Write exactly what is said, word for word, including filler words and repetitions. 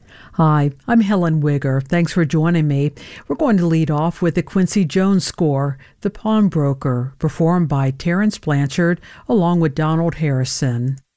Hi, I'm Helen Wigger. Thanks for joining me. We're going to lead off with the Quincy Jones score, The Pawnbroker, performed by Terence Blanchard along with Donald Harrison.